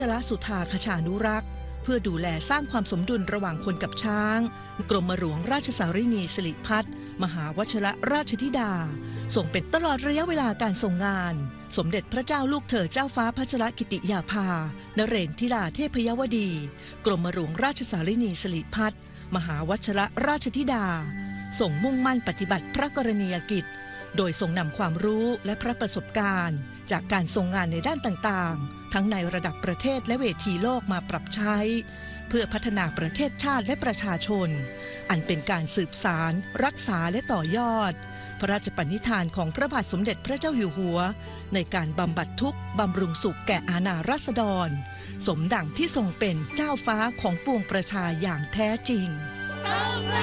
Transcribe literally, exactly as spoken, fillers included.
ละสุธาคชานุรักษ์เพื่อดูแลสร้างความสมดุลระหว่างคนกับช้างกรมหลวงราชสารินีสิริพัฒน์มหาวชิรราชธิดาทรงเป็นตลอดระยะเวลาการทรงงานสมเด็จพระเจ้าลูกเธอเจ้าฟ้าพัชรกิติยาภานเรศธิดาเทพยวดีกรมหลวงราชสารินีสิริพัฒน์มหาวชิรราชธิดาทรงมุ่งมั่นปฏิบัติพระกรณียกิจโดยทรงนำความรู้และพระประสบการณ์จากการทรงงานในด้านต่างๆทั้งในระดับประเทศและเวทีโลกมาปรับใช้เพื่อพัฒนาประเทศชาติและประชาชนอันเป็นการสืบสารรักษาและต่อยอดพระราชปณิธานของพระบาทสมเด็จพระเจ้าอยู่หัวในการบำบัดทุกข์บำรุงสุขแก่อาณาราษฎรสมดังที่ทรงเป็นเจ้าฟ้าของปวงประชาอย่างแท้จริง